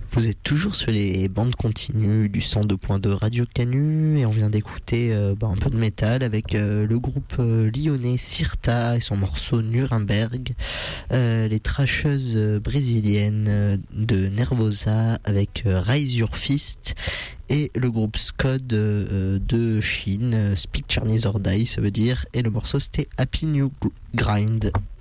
Vous êtes toujours sur les bandes continues du 102.2 Radio Canu et on vient d'écouter un peu de métal avec le groupe lyonnais Sirta et son morceau Nuremberg, les trasheuses brésiliennes de Nervosa avec Raise Your Fist et le groupe Scud de Chine, Speak Chinese or Die ça veut dire, et le morceau c'était Happy New Grind.